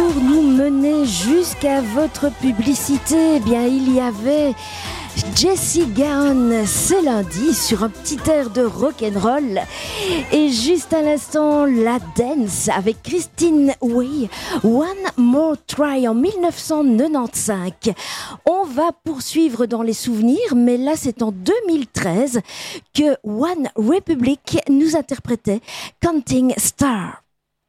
pour nous mener jusqu'à votre publicité, eh bien, il y avait Jessie Gowan, c'est lundi, sur un petit air de rock'n'roll. Et juste à l'instant, la dance avec Christine Way, One More Try en 1995. On va poursuivre dans les souvenirs, mais là c'est en 2013 que One Republic nous interprétait Counting Star.